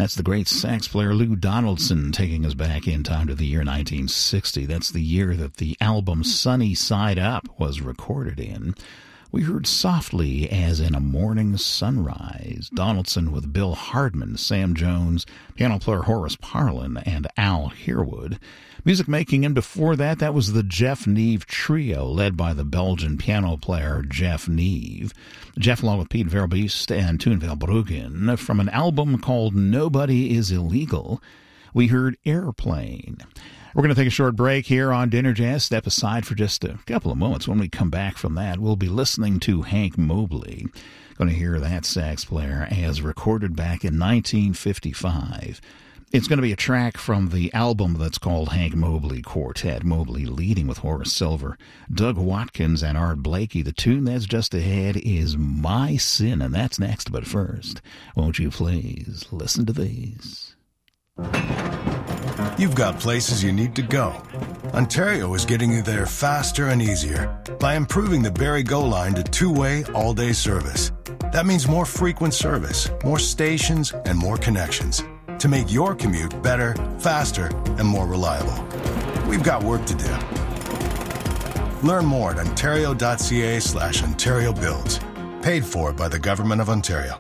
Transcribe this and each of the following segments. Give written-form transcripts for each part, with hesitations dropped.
That's the great sax player Lou Donaldson taking us back in time to the year 1960. That's the year that the album Sunny Side Up was recorded in. We heard Softly as in a Morning Sunrise, Donaldson with Bill Hardman, Sam Jones, piano player Horace Parlan, and Al Herwood. Music making in before that, that was the Jeff Neve Trio, led by the Belgian piano player Jeff Neve. Jeff, along with Pete Verbeest and Toon Verbruggen, from an album called Nobody is Illegal, we heard Airplane. We're going to take a short break here on Dinner Jazz. Step aside for just a couple of moments. When we come back from that, we'll be listening to Hank Mobley. Going to hear that sax player as recorded back in 1955. It's going to be a track from the album that's called Hank Mobley Quartet. Mobley leading with Horace Silver, Doug Watkins, and Art Blakey. The tune that's just ahead is My Sin, and that's next. But first, won't you please listen to these? You've got places you need to go. Ontario is getting you there faster and easier by improving the Barrie Go line to two-way, all-day service. That means more frequent service, more stations, and more connections to make your commute better, faster, and more reliable. We've got work to do. Learn more at ontario.ca/Ontario Builds. Paid for by the Government of Ontario.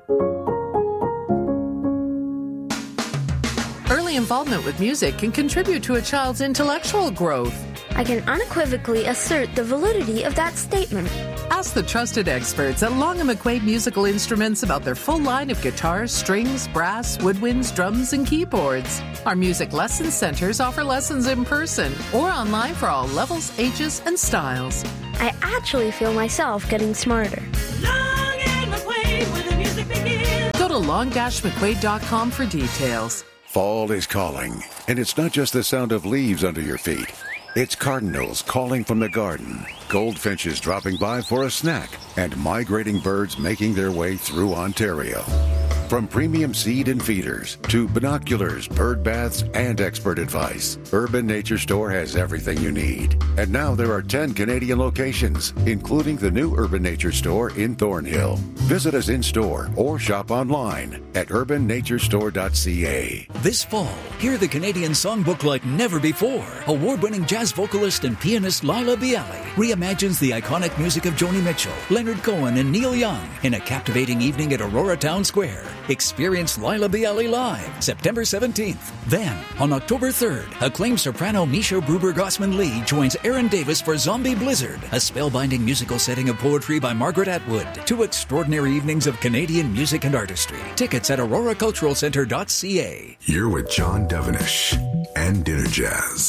Early involvement with music can contribute to a child's intellectual growth. I can unequivocally assert the validity of that statement. Ask the trusted experts at Long & McQuaid Musical Instruments about their full line of guitars, strings, brass, woodwinds, drums, and keyboards. Our music lesson centers offer lessons in person or online for all levels, ages, and styles. I actually feel myself getting smarter. Long and McQuaid, where the music begins. Go to long-mcquaid.com for details. Fall is calling, and it's not just the sound of leaves under your feet. It's cardinals calling from the garden, goldfinches dropping by for a snack, and migrating birds making their way through Ontario. From premium seed and feeders to binoculars, bird baths, and expert advice, Urban Nature Store has everything you need. And now there are 10 Canadian locations, including the new Urban Nature Store in Thornhill. Visit us in-store or shop online at urbannaturestore.ca. This fall, hear the Canadian songbook like never before. Award-winning jazz vocalist and pianist Laila Bialy reimagines the iconic music of Joni Mitchell, Leonard Cohen, and Neil Young in a captivating evening at Aurora Town Square. Experience Laila Bialy live September 17th. Then, on October 3rd, acclaimed soprano Misha Bruber-Gossman-Lee joins Aaron Davis for Zombie Blizzard, a spellbinding musical setting of poetry by Margaret Atwood. 2 extraordinary evenings of Canadian music and artistry. Tickets at auroraculturalcentre.ca. You're with John Devenish and Dinner Jazz.